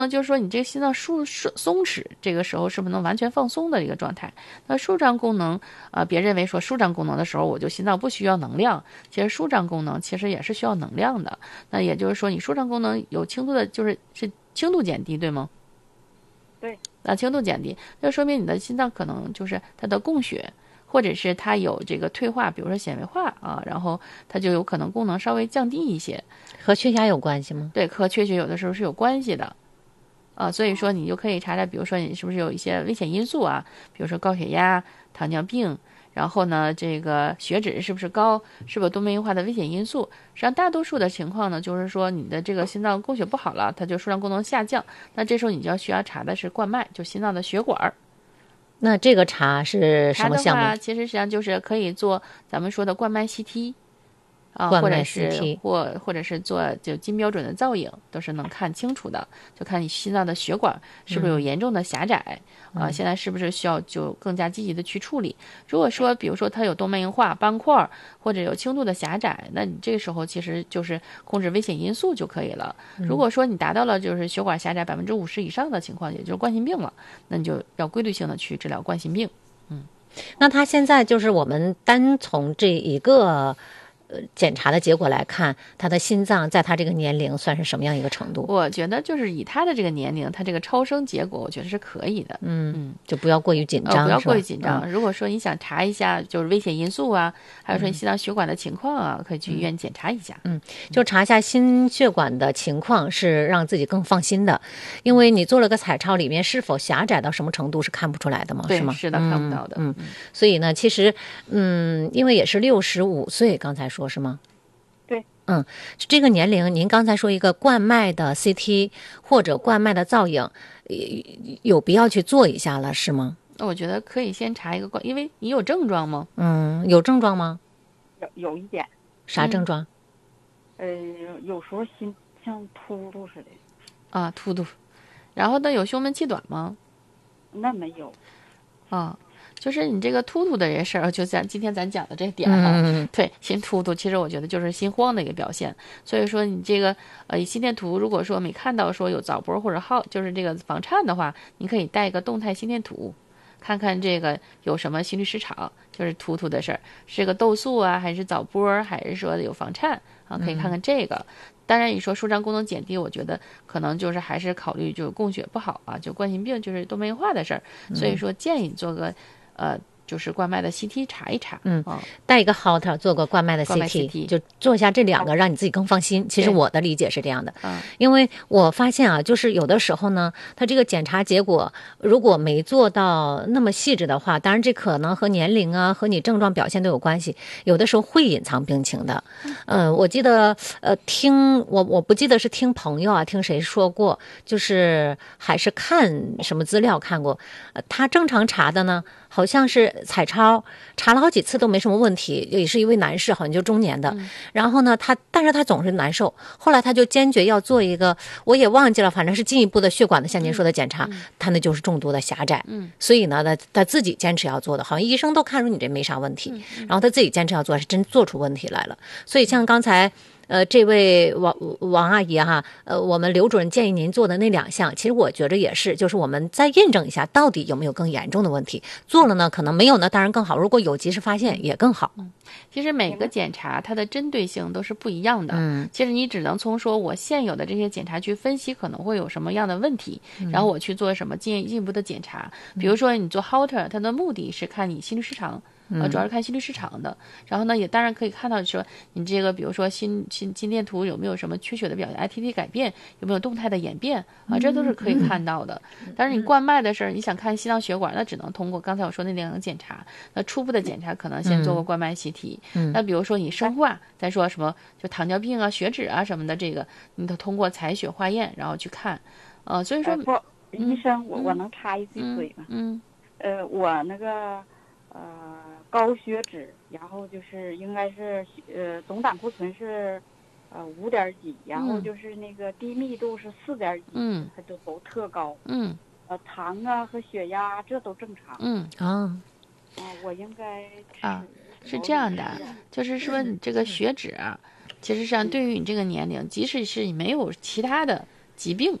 那就是说你这个心脏松弛，这个时候是不能完全放松的一个状态。那舒张功能，别认为说舒张功能的时候我就心脏不需要能量，其实舒张功能其实也是需要能量的。那也就是说你舒张功能有轻度的，是轻度减低，对吗？ 对。 那轻度减低，那说明你的心脏可能就是它的供血，或者是它有这个退化，比如说纤维化啊，然后它就有可能功能稍微降低一些。 和缺血有关系吗？ 对，和缺血有的时候是有关系的。所以说你就可以查查，比如说你是不是有一些危险因素啊，比如说高血压、糖尿病，然后呢，这个血脂是不是高，是不是多酶硬化的危险因素？实际上大多数的情况呢，就是说你的这个心脏供血不好了，它就舒张功能下降，那这时候你就需要查的是冠脉，就心脏的血管。 那这个查是什么项目？ 查的话，其实实际上就是可以做咱们说的冠脉 CT。 冠脉或者是 CT 或者是做就金标准的造影，都是能看清楚的，就看你心脏的血管是不是有严重的狭窄，现在是不是需要就更加积极的去处理。如果说比如说它有动脉硬化、斑块或者有轻度的狭窄，那你这个时候其实就是控制危险因素就可以了。如果说你达到了就是血管狭窄50%以上的情况，也就是冠心病了，那你就要规律性的去治疗冠心病。 那他现在就是我们单从这一个检查的结果来看，他的心脏在他这个年龄算是什么样一个程度？ 我觉得就是以他的这个年龄，他这个超声结果，我觉得是可以的。 就不要过于紧张， 不要过于紧张。如果说你想查一下就是危险因素啊，还有说你心脏血管的情况啊，可以去医院检查一下。 就查一下心血管的情况，是让自己更放心的。因为你做了个彩超，里面是否狭窄到什么程度是看不出来的嘛？是吗？ 是的，看不到的。 所以呢，其实因为也是65岁，刚才说是吗？ 对。 这个年龄，您刚才说一个冠脉的 CT 或者冠脉的造影，有必要去做一下了，是吗？ 我觉得可以先查一个因为你有症状吗？ 有症状吗？ 有一点。 啥症状？ 有时候心像突突似的。 突突。然后呢，有胸闷气短吗？ 那没有。 就是你这个突突的这事儿，就像今天咱讲的这点对，心突突，其实我觉得就是心慌的一个表现。所以说你这个心电图，如果说没看到说有早搏或者就是这个房颤的话，你可以带一个动态心电图，看看这个有什么心律失常，就是突突的事儿，是个窦素啊，还是早搏，还是说有房颤可以看看这个。当然，你说舒张功能减低，我觉得可能就是还是考虑就是供血不好啊，就冠心病就是动脉硬化的事儿。所以说建议做个就是冠脉的 CT 查一查。 带一个 Holter 做个冠脉的 CT， 就做一下这两个，让你自己更放心。其实我的理解是这样的，因为我发现啊，就是有的时候呢，他这个检查结果如果没做到那么细致的话，当然这可能和年龄啊和你症状表现都有关系，有的时候会隐藏病情的。我记得我不记得是听朋友啊听谁说过，就是还是看什么资料看过，他正常查的呢，好像是彩超查了好几次都没什么问题，也是一位男士，好像就中年的。然后呢，但是他总是难受，后来他就坚决要做一个，我也忘记了，反正是进一步的血管的，像您说的检查，他那就是重度的狭窄。所以呢，他自己坚持要做的，好像医生都看出你这没啥问题，然后他自己坚持要做，是真做出问题来了。所以像刚才这位王阿姨哈，我们刘主任建议您做的那2项，其实我觉得也是，就是我们再验证一下到底有没有更严重的问题。做了呢，可能没有呢，当然更好；如果有及时发现也更好。 其实每个检查它的针对性都是不一样的。其实你只能从说我现有的这些检查去分析可能会有什么样的问题，然后我去做什么进一步的检查。比如说你做 Holter， 它的目的是看你心律失常。主要是看心律失常的，然后呢，也当然可以看到说你这个，比如说心电图有没有什么缺血的表现 ，ITT 改变有没有动态的演变这都是可以看到的。但是你冠脉的事儿，你想看心脏血管，那只能通过刚才我说那2个检查。那初步的检查可能先做个冠脉 CT。那比如说你生化，再说什么就糖尿病啊、血脂啊什么的，这个你都通过采血化验然后去看。所以说， 医生，我能插一句嘴吗？我那个高血脂，然后就是应该是总胆固醇是5点几，然后就是那个低密度是4点几，它都特高。糖啊和血压这都正常。我应该是这样的，就是说你这个血脂其实上对于你这个年龄，即使是你没有其他的疾病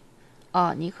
你